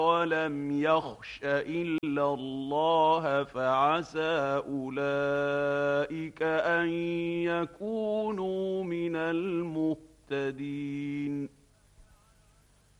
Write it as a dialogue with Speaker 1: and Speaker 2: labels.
Speaker 1: ولم يخش إلا الله فعسى أولئك أن يكونوا من المهتدين.